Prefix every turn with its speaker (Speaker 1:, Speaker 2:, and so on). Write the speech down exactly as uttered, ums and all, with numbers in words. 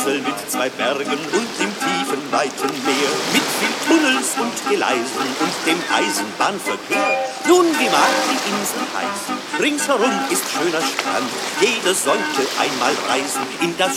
Speaker 1: Insel mit zwei Bergen und dem tiefen, weiten Meer. Mit viel Tunnels und Gleisen und dem Eisenbahnverkehr. Nun, wie mag die Insel heißen? Ringsherum ist schöner Strand. Jeder sollte einmal reisen in das